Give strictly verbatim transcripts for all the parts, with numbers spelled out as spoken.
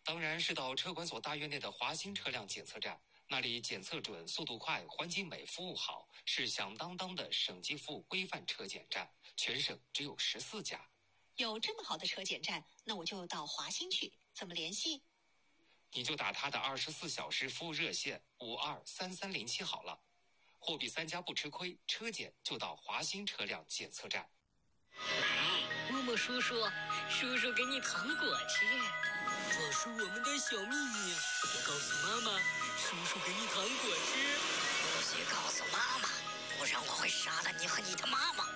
当然是到车管所大院内的华兴车辆检测站，那里检测准、速度快、环境美、服务好，是响当当的省级服务规范车检站，全省只有十四家。 有这么好的车检站，那我就到华兴去，怎么联系？ 你就打他的二十四小时服务热线五二三三零七好了。货比三家不吃亏，车检就到华兴车辆检测站。 来，默默叔叔，叔叔给你糖果吃。 这是我们的小秘密，别告诉妈妈，叔叔给你糖果吃。 不许告诉妈妈，不然我会杀了你和你的妈妈。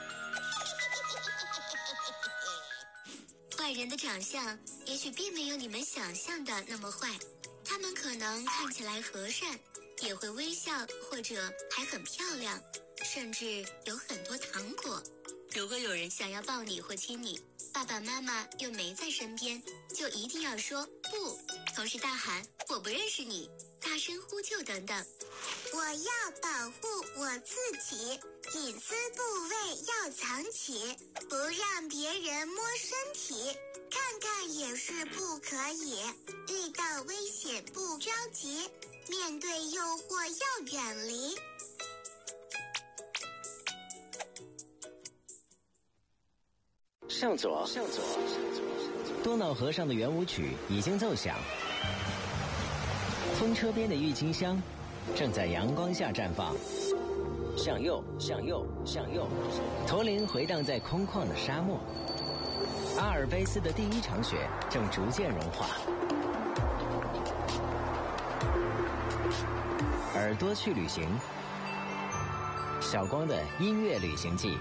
坏人的长相也许并没有你们想象的那么坏，他们可能看起来和善，也会微笑，或者还很漂亮，甚至有很多糖果。如果有人想要抱你或亲你，爸爸妈妈又没在身边，就一定要说不，同时大喊我不认识你，大声呼救等等。 我要保护我自己，隐私部位要藏起，不让别人摸身体，看看也是不可以。遇到危险不着急，面对诱惑要远离。 向左，向左，多瑙河上的圆舞曲已经奏响，风车边的郁金香正在阳光下绽放。向右，向右，向右，驼铃回荡在空旷的沙漠。阿尔卑斯的第一场雪正逐渐融化。耳朵去旅行，小光的音乐旅行记。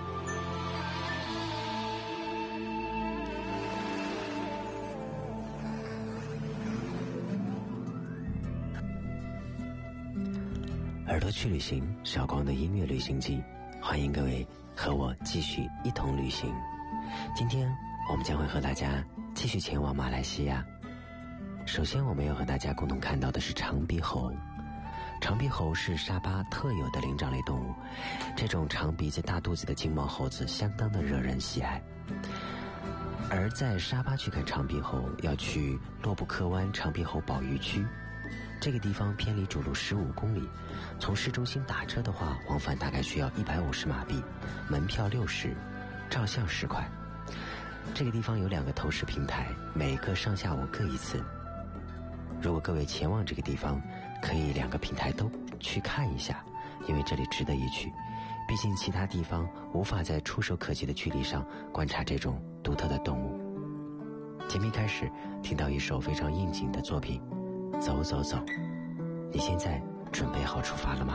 耳朵去旅行，小光的音乐旅行记，欢迎各位和我继续一同旅行。今天我们将会和大家继续前往马来西亚。首先我们要和大家共同看到的是长鼻猴。长鼻猴是沙巴特有的灵长类动物，这种长鼻子大肚子的金毛猴子相当的惹人喜爱。而在沙巴去看长鼻猴，要去洛布克湾长鼻猴保育区，这个地方偏离主路十五公里，从市中心打车的话，往返大概需要一百五十马币，门票六十，照相十块。这个地方有两个投食平台，每个上下午各一次。如果各位前往这个地方，可以两个平台都去看一下，因为这里值得一去。毕竟其他地方无法在触手可及的距离上观察这种独特的动物。节目一开始听到一首非常应景的作品，走走走。你现在准备好出发了吗？